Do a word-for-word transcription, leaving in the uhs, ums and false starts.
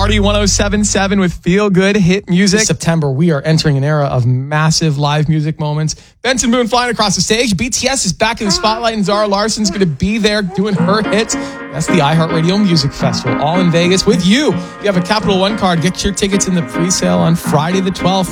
Party one oh seven point seven with feel good hit music. This September, we are entering an era of massive live music moments. Benson Boone flying across the stage. B T S is back in the spotlight, and Zara Larson's going to be there doing her hits. That's the iHeartRadio Music Festival, all in Vegas with you. If you have a Capital One card, get your tickets in the pre-sale on Friday the twelfth.